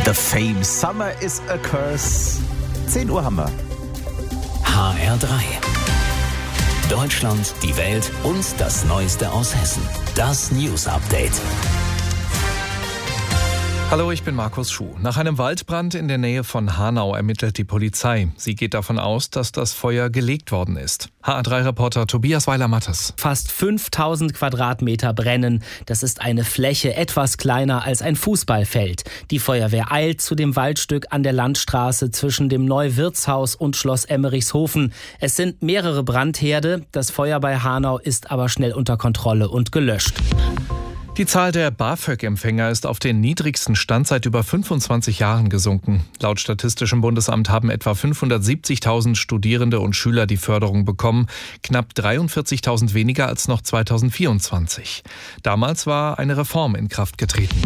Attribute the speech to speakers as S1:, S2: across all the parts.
S1: The Fame, Summer is a Curse. 10 Uhr haben wir.
S2: HR3. Deutschland, die Welt und das Neueste aus Hessen. Das News Update.
S3: Hallo, ich bin Markus Schuh. Nach einem Waldbrand in der Nähe von Hanau ermittelt die Polizei. Sie geht davon aus, dass das Feuer gelegt worden ist. HR3-Reporter Tobias Weiler-Mattes.
S4: Fast 5000 Quadratmeter brennen. Das ist eine Fläche etwas kleiner als ein Fußballfeld. Die Feuerwehr eilt zu dem Waldstück an der Landstraße zwischen dem Neuwirtshaus und Schloss Emmerichshofen. Es sind mehrere Brandherde. Das Feuer bei Hanau ist aber schnell unter Kontrolle und gelöscht.
S3: Die Zahl der BAföG-Empfänger ist auf den niedrigsten Stand seit über 25 Jahren gesunken. Laut Statistischem Bundesamt haben etwa 570.000 Studierende und Schüler die Förderung bekommen, knapp 43.000 weniger als noch 2024. Damals war eine Reform in Kraft getreten.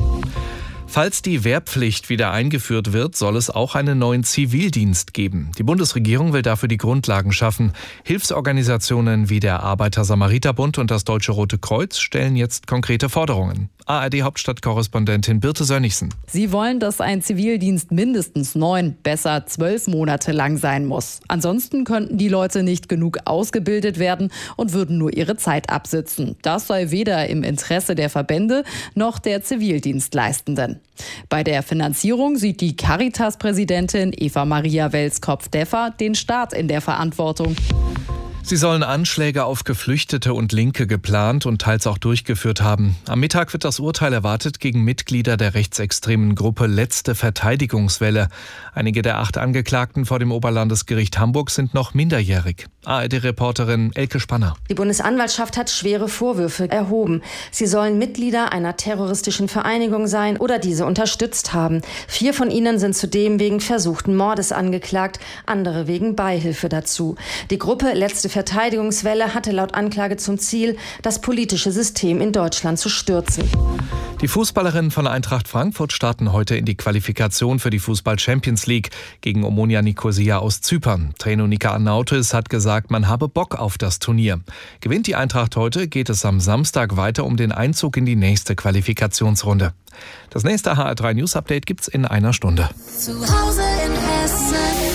S3: Falls die Wehrpflicht wieder eingeführt wird, soll es auch einen neuen Zivildienst geben. Die Bundesregierung will dafür die Grundlagen schaffen. Hilfsorganisationen wie der Arbeiter-Samariter-Bund und das Deutsche Rote Kreuz stellen jetzt konkrete Forderungen. ARD-Hauptstadtkorrespondentin Birte Sönnigsen.
S5: Sie wollen, dass ein Zivildienst mindestens 9, besser 12 Monate lang sein muss. Ansonsten könnten die Leute nicht genug ausgebildet werden und würden nur ihre Zeit absitzen. Das sei weder im Interesse der Verbände noch der Zivildienstleistenden. Bei der Finanzierung sieht die Caritas-Präsidentin Eva Maria Welskopf-Deffer den Staat in der Verantwortung.
S3: Sie sollen Anschläge auf Geflüchtete und Linke geplant und teils auch durchgeführt haben. Am Mittag wird das Urteil erwartet gegen Mitglieder der rechtsextremen Gruppe Letzte Verteidigungswelle. Einige der 8 Angeklagten vor dem Oberlandesgericht Hamburg sind noch minderjährig. ARD-Reporterin Elke Spanner.
S6: Die Bundesanwaltschaft hat schwere Vorwürfe erhoben. Sie sollen Mitglieder einer terroristischen Vereinigung sein oder diese unterstützt haben. 4 von ihnen sind zudem wegen versuchten Mordes angeklagt, andere wegen Beihilfe dazu. Die Gruppe Letzte Verteidigungswelle hatte laut Anklage zum Ziel, das politische System in Deutschland zu stürzen.
S3: Die Fußballerinnen von Eintracht Frankfurt starten heute in die Qualifikation für die Fußball-Champions League gegen Omonia Nicosia aus Zypern. Trainer Nika Arnautis hat gesagt, man habe Bock auf das Turnier. Gewinnt die Eintracht heute, geht es am Samstag weiter um den Einzug in die nächste Qualifikationsrunde. Das nächste HR3 News Update gibt's in einer Stunde.
S7: Zu Hause in Hessen.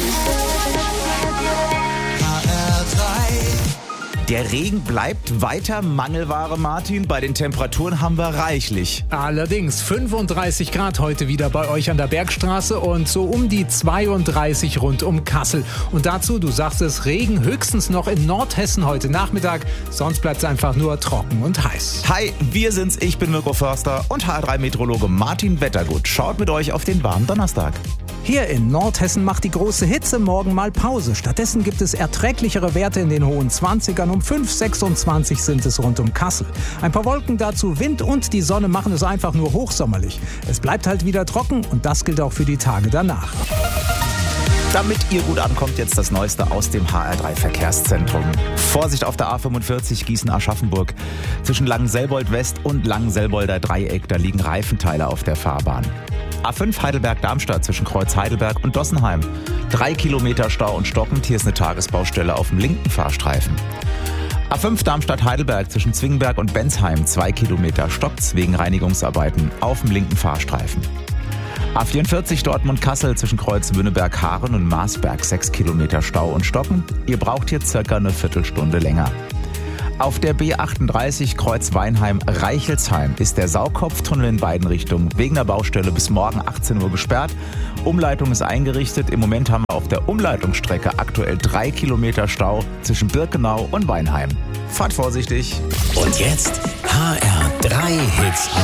S1: Der Regen bleibt weiter Mangelware, Martin. Bei den Temperaturen haben wir reichlich.
S8: Allerdings 35 Grad heute wieder bei euch an der Bergstraße und so um die 32 rund um Kassel. Und dazu, du sagst es, Regen höchstens noch in Nordhessen heute Nachmittag. Sonst bleibt es einfach nur trocken und heiß.
S1: Hi, wir sind's. Ich bin Mirko Förster und HR3-Meteorologe Martin Wettergut. Schaut mit euch auf den warmen Donnerstag.
S8: Hier in Nordhessen macht die große Hitze morgen mal Pause. Stattdessen gibt es erträglichere Werte in den hohen 20ern. Um 5,26 sind es rund um Kassel. Ein paar Wolken dazu, Wind und die Sonne machen es einfach nur hochsommerlich. Es bleibt halt wieder trocken und das gilt auch für die Tage danach.
S1: Damit ihr gut ankommt, jetzt das Neueste aus dem HR3-Verkehrszentrum. Vorsicht auf der A45 Gießen-Aschaffenburg. Zwischen Langenselbold-West und Langenselbolder Dreieck, da liegen Reifenteile auf der Fahrbahn. A5 Heidelberg-Darmstadt zwischen Kreuz Heidelberg und Dossenheim. 3 Kilometer Stau und stockend. Hier ist eine Tagesbaustelle auf dem linken Fahrstreifen. A5 Darmstadt-Heidelberg zwischen Zwingenberg und Bensheim. 2 Kilometer stockt's wegen Reinigungsarbeiten auf dem linken Fahrstreifen. A44 Dortmund-Kassel zwischen Kreuz Wünneberg-Haaren und Marsberg. 6 Kilometer Stau und stockend. Ihr braucht hier circa eine Viertelstunde länger. Auf der B38 Kreuz Weinheim-Reichelsheim ist der Saukopftunnel in beiden Richtungen wegen der Baustelle bis morgen 18 Uhr gesperrt. Umleitung ist eingerichtet. Im Moment haben wir auf der Umleitungsstrecke aktuell 3 Kilometer Stau zwischen Birkenau und Weinheim. Fahrt vorsichtig.
S2: Und jetzt HR3 Hits